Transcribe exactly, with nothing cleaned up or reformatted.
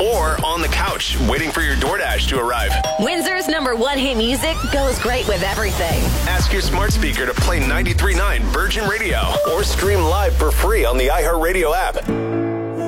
or on the couch waiting for your DoorDash to arrive. Windsor's number one hit music goes great with everything. Ask your smart speaker to play ninety-three point nine Virgin Radio or stream live for free on the iHeartRadio app.